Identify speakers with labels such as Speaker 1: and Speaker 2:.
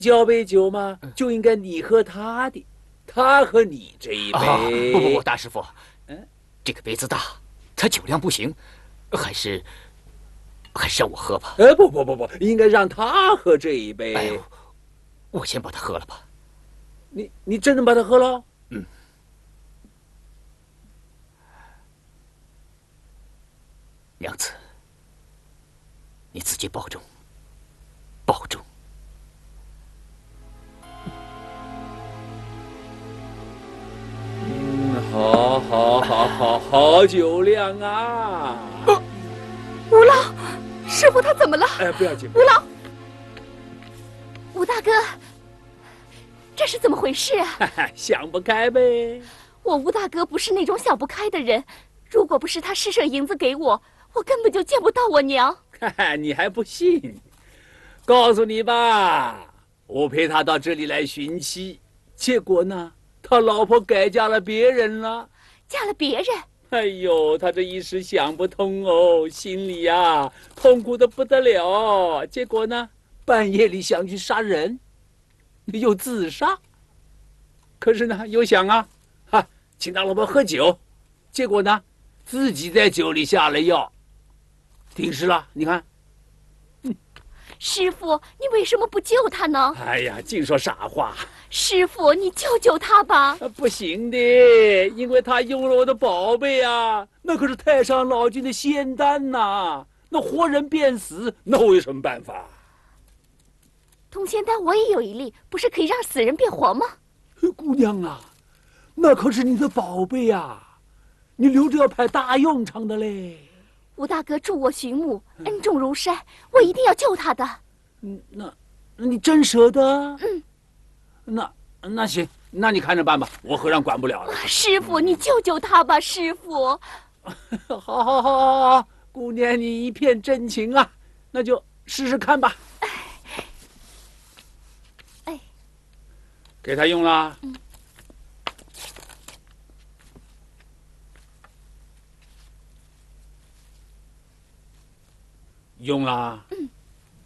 Speaker 1: 交杯酒嘛，就应该你喝他的，他喝你这一杯。
Speaker 2: 不，大师傅，这个杯子大，他酒量不行，还是让我喝吧。
Speaker 1: 不，应该让他喝这一杯。
Speaker 2: 哎呦，我先把它喝了吧。
Speaker 1: 你真能把它喝了？
Speaker 2: 嗯。娘子，你自己保重，保重。
Speaker 1: 好酒量啊！
Speaker 3: 吴老，师傅他怎么了？
Speaker 1: 不要紧。
Speaker 3: 吴老，吴大哥，这是怎么回事啊？
Speaker 1: 想不开呗。
Speaker 3: 我吴大哥不是那种想不开的人，如果不是他施舍银子给我，我根本就见不到我娘。
Speaker 1: 你还不信？告诉你吧，我陪他到这里来寻妻，结果呢，他老婆改嫁了别人了。
Speaker 3: 嫁了别人？
Speaker 1: 哎呦，他这一时想不通哦，心里呀痛苦的不得了。结果呢，半夜里想去杀人，又自杀。可是呢，又想啊，请他老婆喝酒，结果呢，自己在酒里下了药，停尸了。你看。
Speaker 3: 师傅，你为什么不救他呢？
Speaker 1: 哎呀，净说傻话！
Speaker 3: 师傅，你救救他吧！
Speaker 1: 不行的，因为他用了我的宝贝啊，那可是太上老君的仙丹呐，那活人变死，那我有什么办法？
Speaker 3: 通仙丹我也有一粒，不是可以让死人变活吗？
Speaker 1: 姑娘啊，那可是你的宝贝啊，你留着要派大用场的嘞。
Speaker 3: 吴大哥助我寻母，恩重如山，我一定要救他的。
Speaker 1: 那你真舍得？那行，那你看着办吧，我和尚管不了了。
Speaker 3: 师傅，你救救他吧，师傅。
Speaker 1: 好，姑娘你一片真情啊，那就试试看吧。给他用了。用了。